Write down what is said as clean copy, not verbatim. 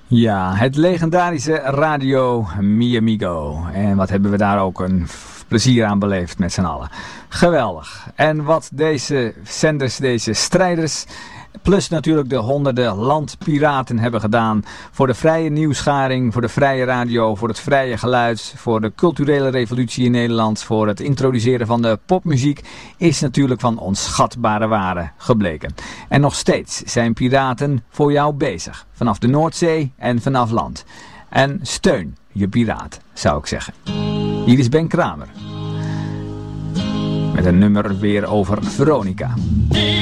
Ja, het legendarische Radio Mi Amigo. En wat hebben we daar ook een plezier aan beleefd met z'n allen. Geweldig. En wat deze zenders, deze strijders, plus natuurlijk de honderden landpiraten hebben gedaan voor de vrije nieuwsgaring, voor de vrije radio, voor het vrije geluid, voor de culturele revolutie in Nederland, voor het introduceren van de popmuziek, is natuurlijk van onschatbare waarde gebleken. En nog steeds zijn piraten voor jou bezig, vanaf de Noordzee en vanaf land. En steun je piraat, zou ik zeggen. Hier is Ben Kramer met een nummer weer over Veronica.